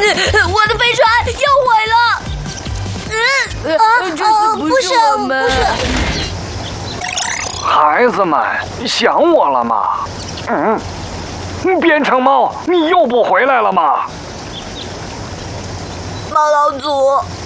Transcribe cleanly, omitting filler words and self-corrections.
我的飞船又毁了。这次不是我们。 孩子们，想我了吗？变成猫，你又不回来了吗？ 猫老祖，